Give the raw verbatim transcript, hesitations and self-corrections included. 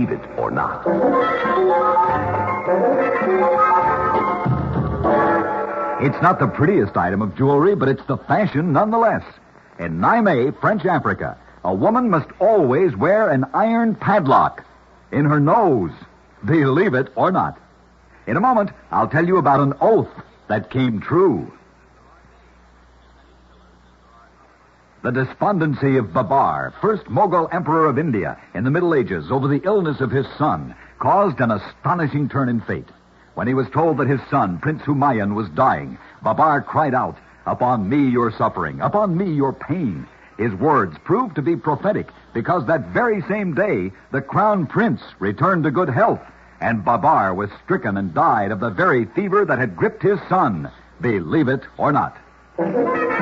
Believe it or not. It's not the prettiest item of jewelry, but it's the fashion nonetheless. In Niamey, French Africa, a woman must always wear an iron padlock in her nose. Believe it or not. In a moment, I'll tell you about an oath that came true. The despondency of Babar, first Mughal emperor of India in the Middle Ages over the illness of his son, caused an astonishing turn in fate. When he was told that his son, Prince Humayun, was dying, Babar cried out, "Upon me your suffering, upon me your pain." His words proved to be prophetic because that very same day, the crown prince returned to good health, and Babar was stricken and died of the very fever that had gripped his son. Believe it or not.